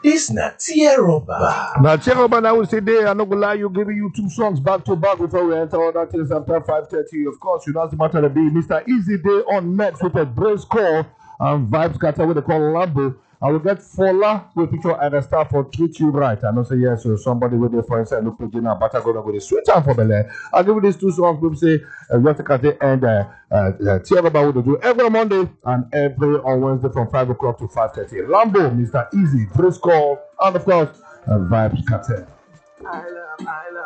This na Tieroba. Now, Tieroba, I will say there, I'm not gonna lie, you giving you 2 songs back to back before we enter all that things after 5:30. Of course, you know, the matter to be Mr. Easy Day on Mets with a brace call and vibes scatter with the call Lambo. I will get Fola with picture and a star for treat you right. I know say yes, so somebody with the for inside look at now, but I go with the sweet time for Bele. I'll give you these 2 songs. People say Yotakate and Tieroba will do every Monday and every on Wednesday from 5 o'clock to 5:30. Lambo, Mr. Easy, brace call, and of course, vibes scatter. I love